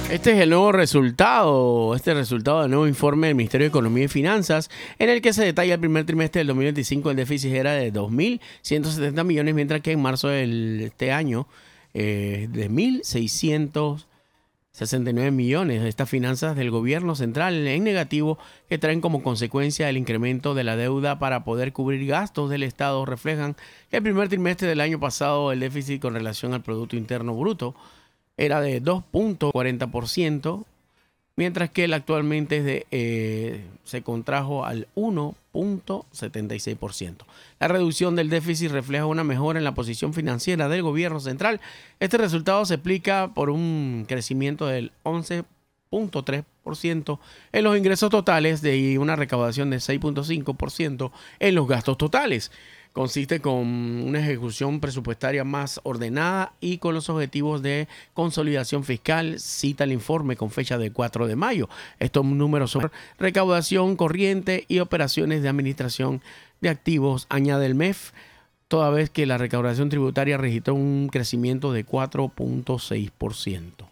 Este es el nuevo resultado, del nuevo informe del Ministerio de Economía y Finanzas, en el que se detalla el primer trimestre del 2025 el déficit era de 2.170 millones, mientras que en marzo de este año de 1.669 millones. Estas finanzas del gobierno central en negativo, que traen como consecuencia el incremento de la deuda para poder cubrir gastos del Estado, reflejan que el primer trimestre del año pasado el déficit con relación al Producto Interno Bruto era de 2.40%, mientras que el actualmente se contrajo al 1.76%. La reducción del déficit refleja una mejora en la posición financiera del gobierno central. Este resultado se explica por un crecimiento del 11.3% en los ingresos totales y una recaudación de 6.5% en los gastos totales. Consiste con una ejecución presupuestaria más ordenada y con los objetivos de consolidación fiscal, cita el informe con fecha de 4 de mayo. Estos números son recaudación corriente y operaciones de administración de activos, añade el MEF, toda vez que la recaudación tributaria registró un crecimiento de 4.6%.